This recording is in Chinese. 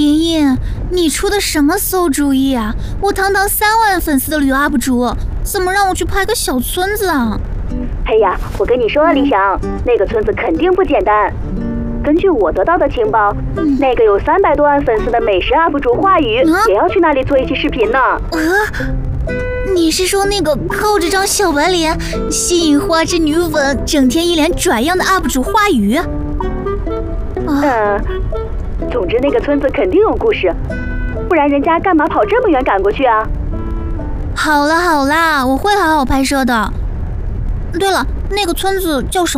莹莹，你出的什么馊主意啊？我堂堂3万粉丝的旅游 UP 主，怎么让我去拍个小村子啊？ 嘿呀，我跟你说，李想，那个村子肯定不简单。根据我得到的情报，那个有300多万粉丝的美食 UP 主华语也要去那里做一期视频呢。 你是说那个靠着张小白脸吸引花痴女粉，整天一脸拽样的 UP 主华语？ 总之那个村子肯定有故事，不然人家干嘛跑这么远赶过去啊？ 好啦，我会好好拍摄的。对了，那个村子叫什么？